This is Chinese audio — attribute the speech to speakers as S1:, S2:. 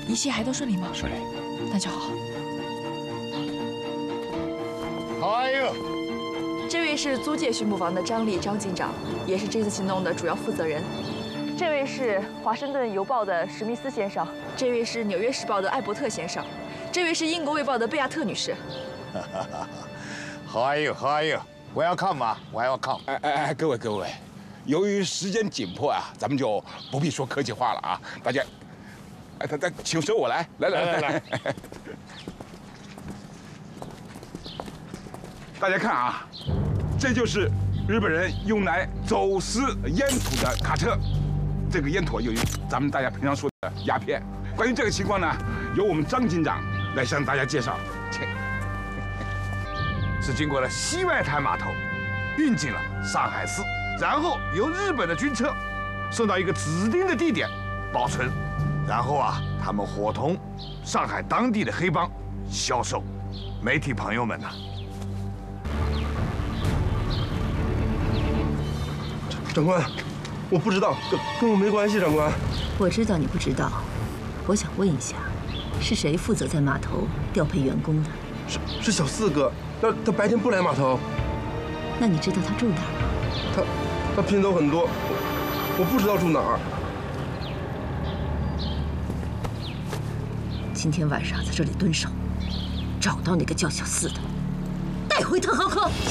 S1: 一切还都顺利吗？
S2: 顺利。
S1: 那就好。
S3: 哎呦，
S1: 这位是租界巡捕房的张丽张警长，也是这次行动的主要负责人。这位是华盛顿邮报的史密斯先生，这位是纽约时报的艾伯特先生，这位是英国卫报的贝亚特女士。
S3: How are you? How are you? Welcome 啊，Welcome。
S2: 各位，由于时间紧迫啊，咱们就不必说客气话了啊，大家，请随我来，来。大家看啊，这就是日本人用来走私烟土的卡车。这个烟土有咱们大家平常说的鸦片。关于这个情况呢，由我们张警长来向大家介绍。请。
S3: 是经过了西外滩码头，运进了上海市，然后由日本的军车送到一个指定的地点保存，然后啊，他们伙同上海当地的黑帮销售。媒体朋友们呐，
S4: 长官，我不知道，跟我没关系，长官。
S5: 我知道你不知道，我想问一下，是谁负责在码头调配员工的？
S4: 是小四哥，他白天不来码头。
S5: 那你知道他住哪儿吗？
S4: 他姘头很多，我不知道住哪儿。
S5: 今天晚上在这里蹲守，找到那个叫小四的，带回特浩克。